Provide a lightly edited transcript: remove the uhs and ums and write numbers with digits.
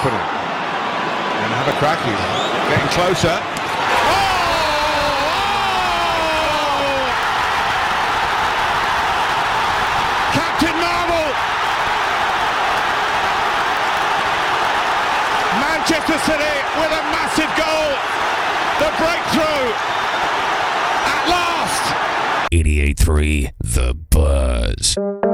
confident. And have a crack. He's getting closer. Captain Marvel! Manchester City with a massive goal. The breakthrough at last. 88.3 The Buzz.